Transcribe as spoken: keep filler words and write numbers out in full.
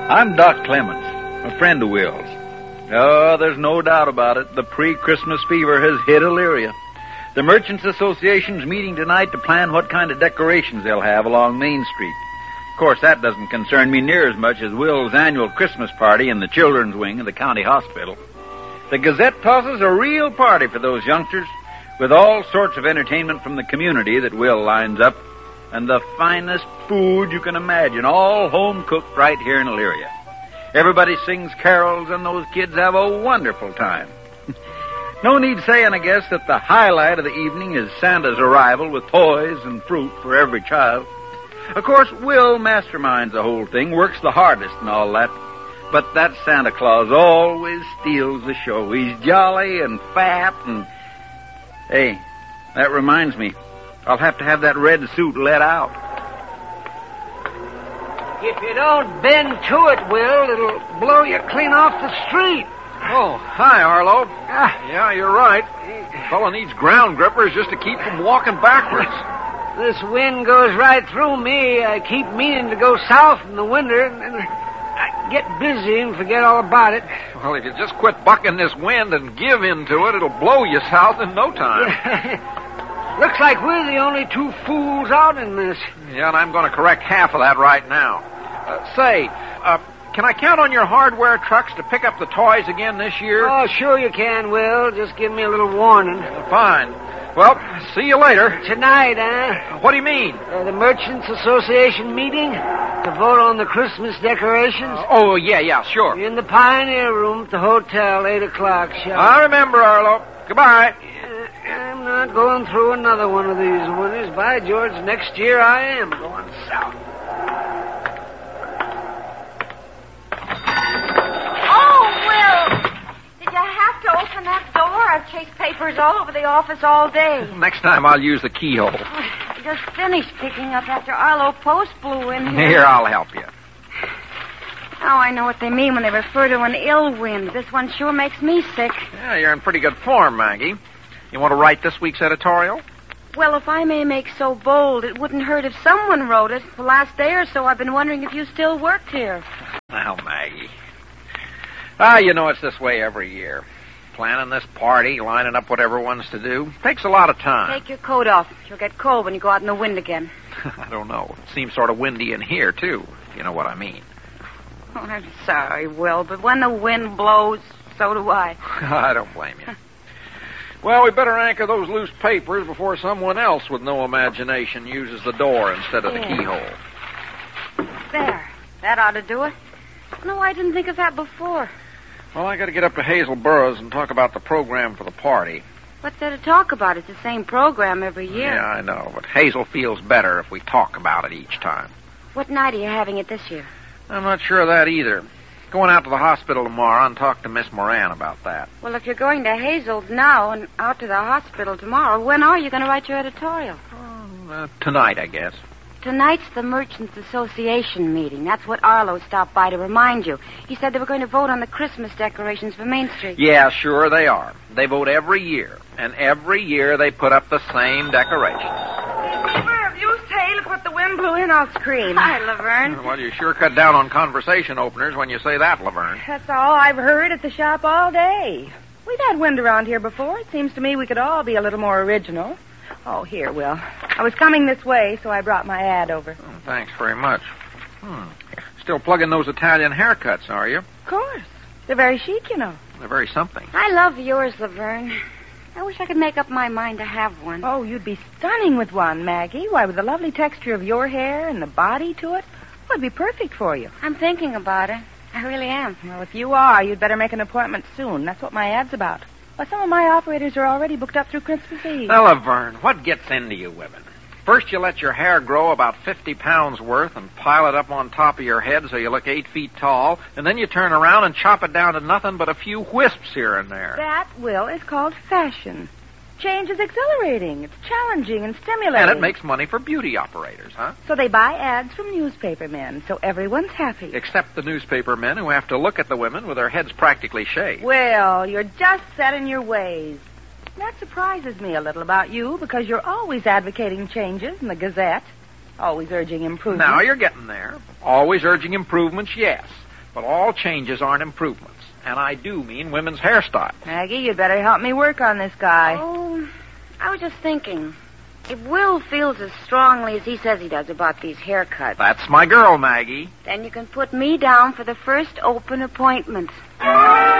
I'm Doc Clemens, a friend of Will's. Oh, there's no doubt about it. The pre-Christmas fever has hit Elyria. The Merchants Association's meeting tonight to plan what kind of decorations they'll have along Main Street. Of course, that doesn't concern me near as much as Will's annual Christmas party in the children's wing of the county hospital. The Gazette tosses a real party for those youngsters, with all sorts of entertainment from the community that Will lines up, and the finest food you can imagine, all home-cooked right here in Elyria. Everybody sings carols, and those kids have a wonderful time. No need saying, I guess, that the highlight of the evening is Santa's arrival with toys and fruit for every child. Of course, Will masterminds the whole thing, works the hardest and all that. But that Santa Claus always steals the show. He's jolly and fat and... Hey, that reminds me. I'll have to have that red suit let out. If you don't bend to it, Will, it'll blow you clean off the street. Oh, hi, Arlo. Ah. Yeah, you're right. The fellow needs ground grippers just to keep from walking backwards. This wind goes right through me. I keep meaning to go south in the winter, and I get busy and forget all about it. Well, if you just quit bucking this wind and give in to it, it'll blow you south in no time. Looks like we're the only two fools out in this. Yeah, and I'm going to correct half of that right now. Uh, say, uh, can I count on your hardware trucks to pick up the toys again this year? Oh, sure you can, Will. Just give me a little warning. Fine. Well, see you later. Tonight, eh? What do you mean? Uh, the Merchants Association meeting to vote on the Christmas decorations. Uh, oh, yeah, yeah, sure. In the Pioneer Room at the hotel, eight o'clock sharp. I remember, Arlo. Goodbye. Uh, I'm not going through another one of these winters. By George, next year I am going south. Open that door. I've chased papers all over the office all day. Next time I'll use the keyhole. I just finished picking up after Arlo Post blew in here. Here, I'll help you. Now I know what they mean when they refer to an ill wind. This one sure makes me sick. Yeah, you're in pretty good form, Maggie. You want to write this week's editorial? Well, if I may make so bold, it wouldn't hurt if someone wrote it. The last day or so, I've been wondering if you still worked here. Now, Maggie. Ah, you know it's this way every year. Planning this party, lining up what everyone's to do, takes a lot of time. Take your coat off. You'll get cold when you go out in the wind again. I don't know. It seems sort of windy in here, too, if you know what I mean. Oh, I'm sorry, Will, but when the wind blows, so do I. I don't blame you. Well, we better anchor those loose papers before someone else with no imagination uses the door instead of the yeah. keyhole. There. That ought to do it. No, I didn't think of that before. Well, I got to get up to Hazel Burroughs and talk about the program for the party. What's there to talk about? It's the same program every year. Yeah, I know, but Hazel feels better if we talk about it each time. What night are you having it this year? I'm not sure of that either. Going out to the hospital tomorrow and talk to Miss Moran about that. Well, if you're going to Hazel's now and out to the hospital tomorrow, when are you going to write your editorial? Uh, tonight, I guess. Tonight's the Merchants Association meeting. That's what Arlo stopped by to remind you. He said they were going to vote on the Christmas decorations for Main Street. Yeah, sure they are. They vote every year, and every year they put up the same decorations. Have you say, look what the wind blew in, I'll scream. Hi, Laverne. Well, you sure cut down on conversation openers when you say that, Laverne. That's all I've heard at the shop all day. We've had wind around here before. It seems to me we could all be a little more original. Oh, here, Will. I was coming this way, so I brought my ad over. Oh, thanks very much. Hmm. Still plugging those Italian haircuts, are you? Of course. They're very chic, you know. They're very something. I love yours, Laverne. I wish I could make up my mind to have one. Oh, you'd be stunning with one, Maggie. Why, with the lovely texture of your hair and the body to it, it would be perfect for you. I'm thinking about it. I really am. Well, if you are, you'd better make an appointment soon. That's what my ad's about. Well, some of my operators are already booked up through Christmas Eve. Now, Laverne, what gets into you women? First you let your hair grow about fifty pounds worth and pile it up on top of your head so you look eight feet tall, and then you turn around and chop it down to nothing but a few wisps here and there. That, Will, is called fashion. Change is exhilarating. It's challenging and stimulating. And it makes money for beauty operators, huh? So they buy ads from newspaper men, so everyone's happy. Except the newspaper men who have to look at the women with their heads practically shaved. Well, you're just set in your ways. That surprises me a little about you, because you're always advocating changes in the Gazette, always urging improvement. Now you're getting there. Always urging improvements, yes. But all changes aren't improvements. And I do mean women's hairstyle. Maggie, you'd better help me work on this guy. Oh, I was just thinking. If Will feels as strongly as he says he does about these haircuts, That's my girl, Maggie. then you can put me down for the first open appointment.